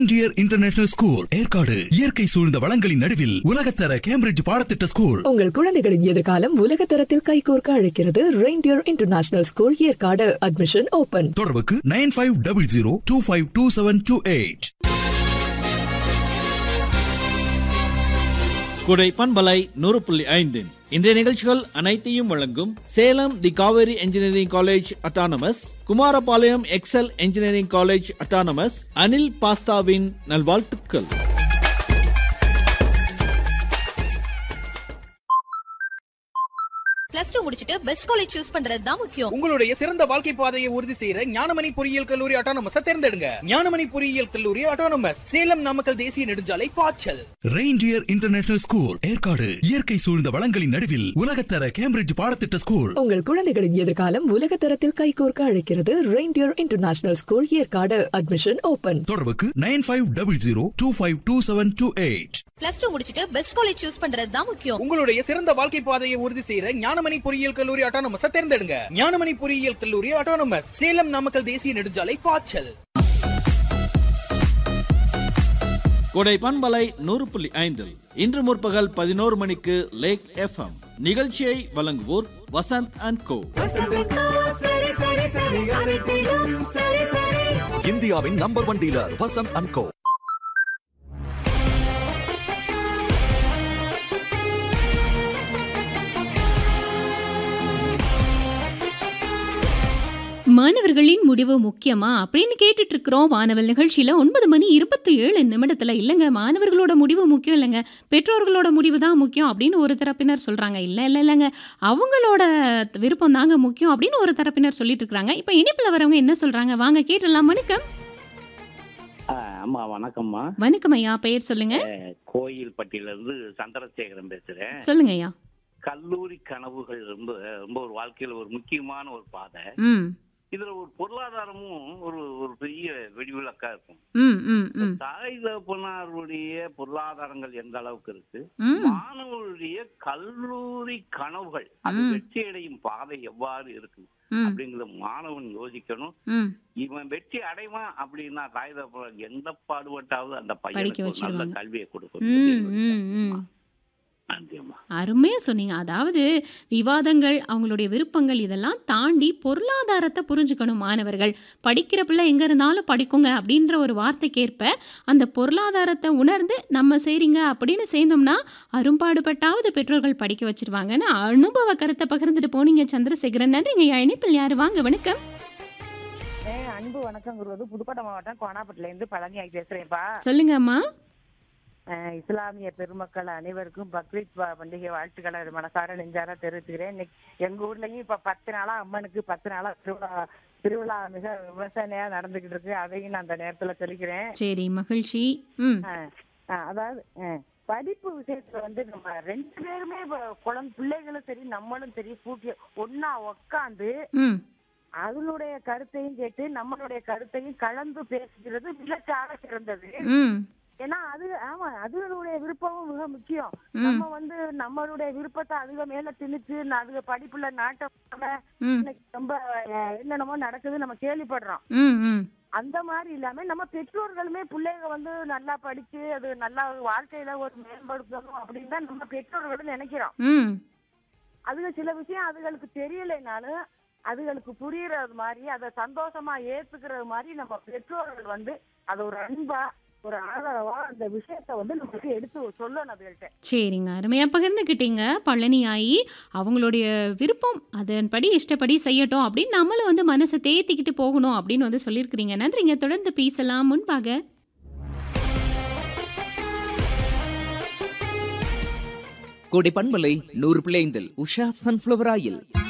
இந்தியர் international school Yercaud இயற்கை சூழ்ந்த வளங்களின் நடுவில் உலகத்தர கேம்பிரிட்ஜ் பாடத்திட்ட ஸ்கூல். உங்கள் குழந்தைகளின் எதிர்காலம் உலகத்தரத்தில் கைகோர்க்க அழைக்கிறது reindeer international school Yercaud. Admission open. தொடர்புக்கு 9500252728. குடை பண்பலை 100.5 இன்றைய நிகழ்ச்சிகள் அனைத்தையும் வழங்கும் சேலம் தி Kaveri engineering college autonomous, Kumarapalayam XL engineering college autonomous, Anil பாஸ்தாவின் நல்வாழ்த்துக்கள். பிளஸ் 2 முடிச்சிட்டு பெஸ்ட் காலேஜ் சூஸ் பண்றது தான் முக்கியம். உங்களுடைய சிறந்த வாழ்க்கை பாதையை உறுதி செய்யற ஞானமணி பொறியியல் கல்லூரி அட்டானமஸ் தேர்ந்தெடுங்க. ஞானமணி பொறியியல் கல்லூரி அட்டானமஸ், சேலம் நாமக்கல் தேசிய நெடுஞ்சாலை பாய்ச்சல். ரெயின்டியர் இன்டர்நேஷனல் ஸ்கூல் ஏற்காடு இயற்கை சூழ்ந்த வளங்களின் நடுவில் உலகத்தர கேம்பிரிட்ஜ் பாடத்திட்ட ஸ்கூல். உங்கள் குழந்தைகளின் எதிர்காலம் உலகத்தரத்தில் கைகோர்க்க அழைக்கிறது reindeer international school Yercaud. Admission open. தொடர்புக்கு 9500252728. பிளஸ் 2 முடிச்சிட்டு பெஸ்ட் காலேஜ் சூஸ் பண்றது தான் முக்கியம். உங்களுடைய சிறந்த வாழ்க்கை பாதையை உறுதி செய்யற ஞானமணி பொறியியல் கல்லூரி அட்டானமஸ் தேர்ந்தெடுங்க. ஞானமணி பொறியியல் கல்லூரி அட்டானமஸ், சேலம் நாமக்கல் தேசிய நெடுஞ்சாலை பாய்ச்சல். குடை பண்பலை 100.5 இன்று முற்பகல் 11 மணிக்கு லேக் எஃப்எம் நிகழ்ச்சியை வழங்குவோர் வசந்த் அண்ட் கோ. இந்தியாவின் நம்பர் 1 டீலர் வசந்த் அண்ட் கோ. மாணவர்களின் முடிவு முக்கியமா அப்படின்னு கேட்டுட்டு இருக்கிறோம். மாணவர் நிகழ்ச்சியில 9:27 இல்லைங்க, மாணவர்களோட முடிவு முக்கியம் இல்லைங்க, பெற்றோர்களோட முடிவு தான் முக்கியம் அப்படின்னு ஒரு தரப்பினர் சொல்றாங்க. இல்லைங்க, அவங்களோட விருப்பம் தாங்க முக்கியம் அப்படின்னு ஒரு தரப்பினர் சொல்லிட்டு இருக்காங்க. இப்ப இனிப்புல வரவங்க என்ன சொல்றாங்க வாங்க கேட்டலாம். வணக்கம். அம்மா வணக்கம்மா. வணக்கம் ஐயா, பெயர் சொல்லுங்க. கோயில்பட்டியில இருந்து சந்திரசேகரன் பேசுறேன். சொல்லுங்க ஐயா. கல்லூரி கனவுகள் ரொம்ப ரொம்ப ஒரு வாழ்க்கையில ஒரு முக்கியமான ஒரு பாதை. இதுல ஒரு பொருளாதாரமும் ஒரு பெரிய வெடிவிலக்கா இருக்கும். தாய் தகப்பனாருடைய பொருளாதாரங்கள் எந்த அளவுக்கு இருக்கு, மாணவர்களுடைய கல்லூரி கனவுகள் அது வெற்றி அடையும் பாதை எவ்வாறு இருக்கு அப்படிங்கிற மாணவன் யோசிக்கணும். இவன் வெற்றி அடைவான் அப்படின்னா தாய் தகப்பனார் எந்த பாடுபட்டாவது அந்த பையனுக்கு நல்ல கல்வியை கொடுக்கணும். அருமையா சொன்னீங்க. அதாவது விவாதங்கள், அவங்களுடைய விருப்பங்கள் இதெல்லாம் தாண்டி பொருளாதாரத்தை புரிஞ்சுக்கணும் மாணவர்கள். படிக்கிற பிள்ளை எங்க இருந்தாலும் படிக்குங்க அப்படின்ற ஒரு வார்த்தைக்கேற்ப அந்த பொருளாதாரத்தை உணர்ந்து நம்ம செய்றீங்க அப்படின்னு சேர்ந்தோம்னா அரும்பாடுபட்டாவது பெற்றோர்கள் படிக்க வச்சிருவாங்கன்னு அனுபவ கருத்தை பகிர்ந்துட்டு போனீங்க சந்திரசேகரன். நன்றிங்க. இணைப்பில் யாரு வாங்க. வணக்கம். அன்பு வணக்கங்கிறது புதுக்கோட்டை மாவட்டம் கோணாப்பட்டில இருந்து பழனி பேசுறேன்ப்பா. சொல்லுங்க அம்மா. இஸ்லாமிய பெருமக்கள் அனைவருக்கும் பக்ரீத் பண்டிகை வாழ்த்துக்களை மனசார நெஞ்சார தெரிவிச்சுக்கிறேன். இன்னைக்கு எங்க ஊர்லயும் இப்ப 10 நாளா அம்மனுக்கு 10 நாளா திருவிழா மிக விமர்சனையா நடந்துகிட்டு இருக்கு. அதையும் நான் அந்த நேரத்துல சொல்லிக்கிறேன். சரி, மகிழ்ச்சி. அதாவது படிப்பு விஷயத்துல நம்ம 2 பேருமே குழந்தை பிள்ளைகளும் சரி நம்மளும் சரி கூட்டி ஒன்னா உக்காந்து அதனுடைய கருத்தையும் கேட்டு நம்மளுடைய கருத்தையும் கலந்து பேசுகிறது மிகச்சார சிறந்தது. ஏன்னா அதனுடைய விருப்பமும் மிக முக்கியம். நம்ம நம்மளுடைய விருப்பத்தை அதிக மேல திணிச்சு அது படிப்புல நாட்டம் ரொம்ப என்னென்னமோ நடக்குது நம்ம கேள்விப்படுறோம். அந்த மாதிரி இல்லாம நம்ம பெற்றோர்களுமே பிள்ளைங்க நல்லா படிச்சு அது நல்லா வாழ்க்கையில ஒரு மேம்படுத்தணும் அப்படின்னு தான் நம்ம பெற்றோர்களும் நினைக்கிறோம். அதுல சில விஷயம் அதுகளுக்கு தெரியலைனாலும் அதுகளுக்கு புரியறது மாதிரி அதை சந்தோஷமா ஏத்துக்கிறது மாதிரி நம்ம பெற்றோர்கள் அதை ஒரு அன்பா ஒரு ஆதரவா அந்த விஷயத்தை நமக்கு எடுத்து சொல்லணும் அதுகள்கிட்ட. சரிங்க, அருமையா பகிர்ந்துக்கிட்டீங்க. பழனி ஆகி அவங்களுடைய விருப்பம் அதன்படி இஷ்டப்படி செய்யட்டும் அப்படின்னு நம்மளும் மனசை தேத்திக்கிட்டு போகணும் அப்படின்னு சொல்லியிருக்கிறீங்க. நன்றிங்க. தொடர்ந்து பேசலாம். முன்பாக கோடை பண்பலை 100.5 உஷா சன்ஃப்ளவர் ஆயில்